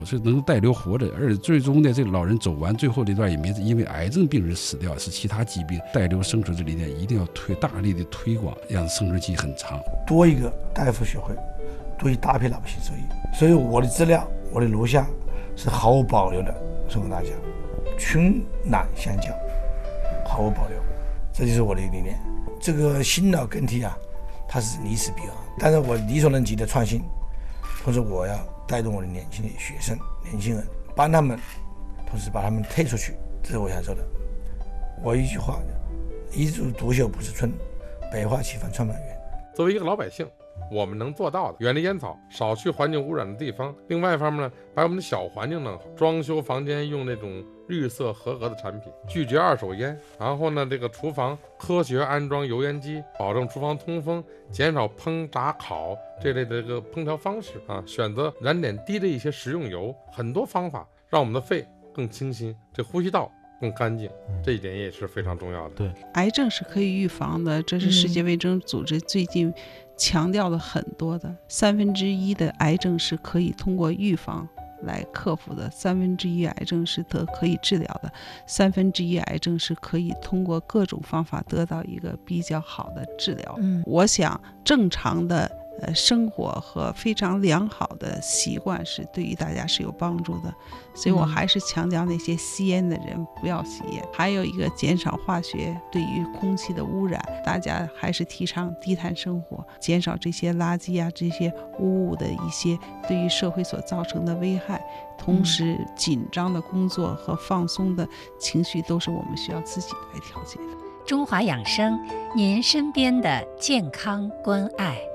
是能够带留活着，而且最终呢，这个老人走完最后这段也没因为癌症病人死掉，是其他疾病。带留生存这理念一定要大力的推广，让生存期很长。 多一个大夫学会，多一大批老百姓受益。所以我的资料，我的录像是毫无保留的送给大家，群览相交，毫无保留，这就是我的理念。这个新老更替啊，它是历史必然，但是我力所能及的创新，同时我要带动我的年轻的学生、年轻人，帮他们，同时把他们推出去，这是我想说的。我一句话，一枝独秀不是春，百花齐放创办园。 作为一个老百姓，我们能做到的，远离烟草，少去环境污染的地方。另外一方面呢，把我们的小环境弄好，装修房间用那种绿色合格的产品，拒绝二手烟。然后呢，这个厨房科学安装油烟机，保证厨房通风，减少烹炸烤这类的这个烹调方式啊，选择燃点低的一些食用油，很多方法让我们的肺更清新，这呼吸道更干净，这一点也是非常重要的。 对， 癌症是可以预防的，这是世界卫生组织最近强调了很多的。1/3的癌症是可以通过预防来克服的，1/3癌症是可以治疗的，1/3癌症是可以通过各种方法得到一个比较好的治疗。我想正常的生活和非常良好的习惯是对于大家是有帮助的，所以我还是强调那些吸烟的人不要吸烟，还有一个减少化学对于空气的污染，大家还是提倡低碳生活，减少这些垃圾啊这些污物的一些对于社会所造成的危害。同时紧张的工作和放松的情绪都是我们需要自己来调节的。 中华养生，您身边的健康关爱。